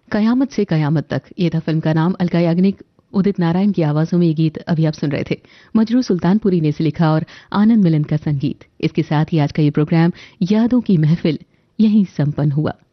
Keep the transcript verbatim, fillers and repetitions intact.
कयामत से कयामत तक, ये था फिल्म का नाम। अलका याग्निक, उदित नारायण की आवाजों में ये गीत अभी आप सुन रहे थे। मजरू सुल्तानपुरी ने इसे लिखा और आनंद मिलन का संगीत। इसके साथ ही आज का ये प्रोग्राम यादों की महफिल यहीं संपन्न हुआ।